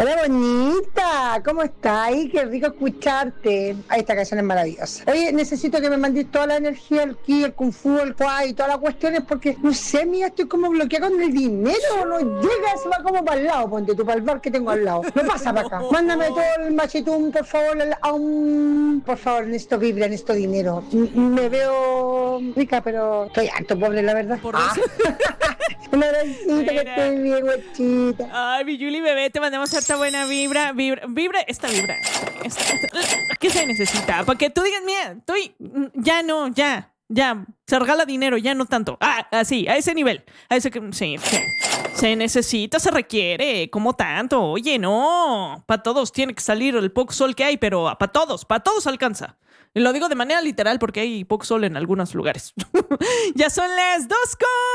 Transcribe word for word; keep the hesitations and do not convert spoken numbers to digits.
Hola, bonita, ¿cómo estás? Ay, qué rico escucharte. Ay, esta canción es maravillosa. Oye, necesito que me mandes toda la energía, el ki, el kung fu, el kwai y todas las cuestiones, porque no sé, mía, estoy como bloqueada con el dinero. No llega, se va como para el lado, ponte tú, para el bar que tengo al lado. No pasa para acá. Mándame todo el machitum, por favor. El, um, por favor, necesito vibra, necesito dinero. M- Me veo rica, pero estoy harto pobre, la verdad. Por Ah. eso. Un abracito, que Mira. estés bien, guachita. Ay, mi Julie bebé, te mandamos harta buena vibra. Vibra, vibra esta vibra. Esta- esta- ¿Qué se necesita? Para que tú digas, mira, estoy. Ya no, ya, ya. Se regala dinero, ya no tanto. Ah, así, a ese nivel. A ese que. Sí, sí. Se necesita, se requiere. ¿Cómo tanto? Oye, no. Para todos tiene que salir el poco sol que hay, pero para todos, para todos alcanza. Y lo digo de manera literal porque hay poco sol en algunos lugares. Ya son las dos con